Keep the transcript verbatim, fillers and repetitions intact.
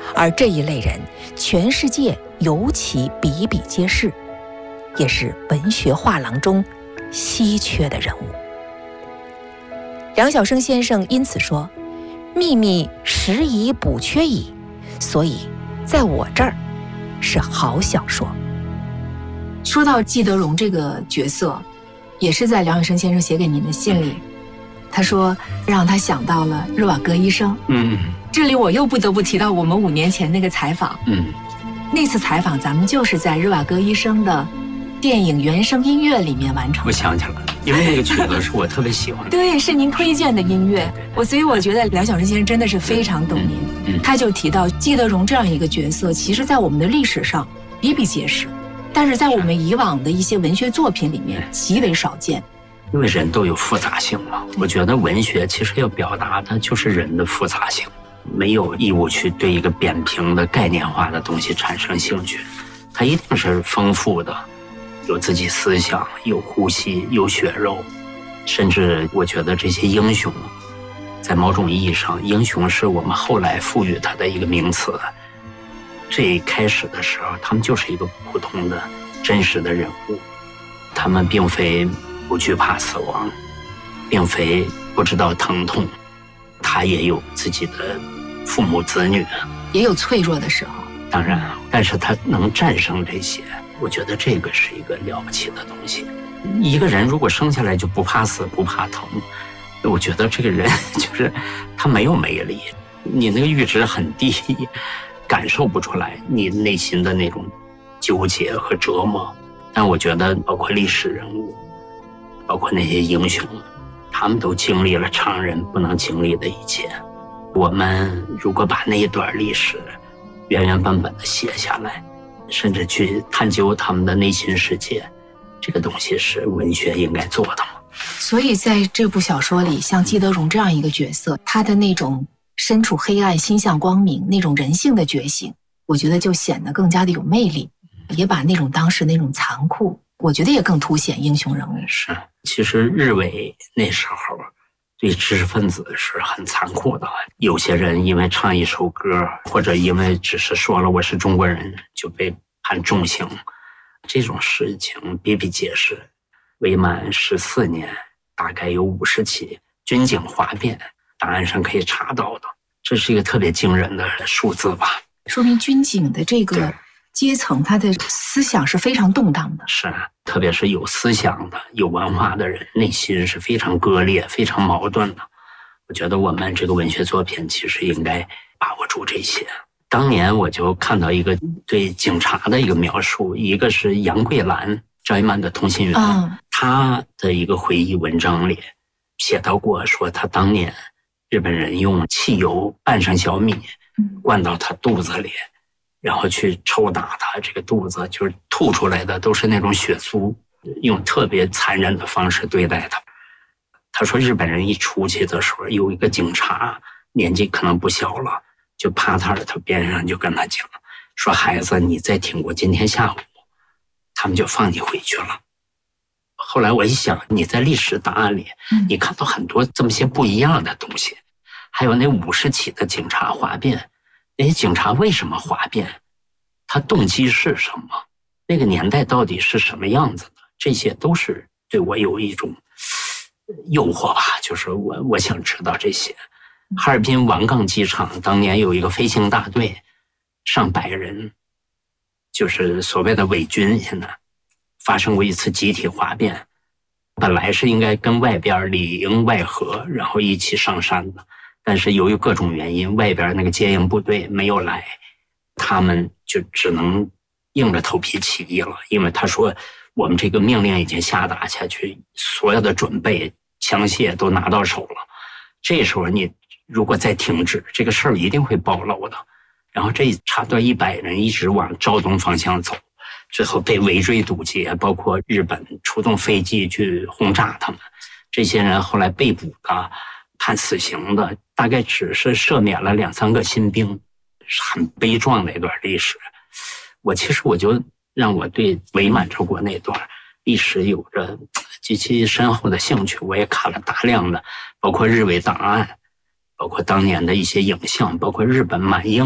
而这一类人，全世界尤其比比皆是，也是文学画廊中稀缺的人物。梁晓声先生因此说：“秘密实已补缺矣，所以在我这儿是好小说。” 说到季德荣这个角色，也是在梁晓声先生写给您的信里，他说让他想到了日瓦戈医生。 嗯， 这里我又不得不提到我们五年前那个采访。 嗯， 那次采访咱们就是在日瓦戈医生的电影原声音乐里面完成的。 我想起来了，因为那个曲子是我特别喜欢的。 对，是您推荐的音乐。我所以我觉得梁晓声先生真的是非常懂您。 嗯， 他就提到季德荣这样一个角色，其实在我们的历史上比比皆是，但是在我们以往的一些文学作品里面极为少见。 因为人都有复杂性嘛，我觉得文学其实要表达的就是人的复杂性，没有义务去对一个扁平的概念化的东西产生兴趣，它一定是丰富的，有自己思想，有呼吸，有血肉，甚至我觉得这些英雄，在某种意义上，英雄是我们后来赋予它的一个名词。最开始的时候，他们就是一个普通的、真实的人物，他们并非不惧怕死亡，并非不知道疼痛，他也有自己的父母子女， 也有脆弱的时候。 当然，但是他能战胜这些，我觉得这个是一个了不起的东西。一个人如果生下来就不怕死不怕疼，我觉得这个人就是他没有魅力，你那个阈值很低，感受不出来你内心的那种纠结和折磨。但我觉得包括历史人物，包括那些英雄，他们都经历了常人不能经历的一切。我们如果把那一段历史原原本本的写下来，甚至去探究他们的内心世界，这个东西是文学应该做的嘛。 所以在这部小说里，像季德荣这样一个角色，他的那种身处黑暗心向光明，那种人性的觉醒，我觉得就显得更加的有魅力，也把那种当时那种残酷，我觉得也更凸显英雄人物。 是，其实日伪那时候对知识分子是很残酷的，有些人因为唱一首歌，或者因为只是说了我是中国人，就被判重刑，这种事情比比皆是。伪满十四年，大概有五十起军警哗变，档案上可以查到的，这是一个特别惊人的数字吧。 说明军警的这个阶层，他的思想是非常动荡的。 是，特别是有思想的、有文化的人，内心是非常割裂、非常矛盾的。我觉得我们这个文学作品其实应该把握住这些。当年我就看到一个对警察的一个描述，一个是杨桂兰，赵一曼的同心圆， 嗯， 他的一个回忆文章里写到过，说他当年日本人用汽油拌上小米，灌到他肚子里，然后去抽打他，这个肚子就是吐出来的都是那种血珠，用特别残忍的方式对待他。他说日本人一出去的时候，有一个警察年纪可能不小了，就趴他耳朵边上就跟他讲，说孩子，你再挺过今天下午，他们就放你回去了。后来我一想，你在历史档案里，你看到很多这么些不一样的东西，还有那五十起的警察哗变，那些警察为什么哗变？他动机是什么？那个年代到底是什么样子的？这些都是对我有一种诱惑吧，就是我我想知道这些。哈尔滨王岗机场当年有一个飞行大队，上百人，就是所谓的伪军，现在发生过一次集体哗变，本来是应该跟外边里应外合，然后一起上山的，但是由于各种原因，外边那个接应部队没有来，他们就只能硬着头皮起义了。因为他说我们这个命令已经下达下去，所有的准备枪械都拿到手了，这时候你如果再停止，这个事儿一定会暴露的。然后这差不多一百人一直往昭东方向走，最后被围追堵截，包括日本出动飞机去轰炸他们。这些人后来被捕的、判死刑的，大概只是赦免了两三个新兵，很悲壮的一段历史。我其实我就让我对伪满洲国那段历史有着极其深厚的兴趣，我也看了大量的，包括日伪档案，包括当年的一些影像，包括日本满映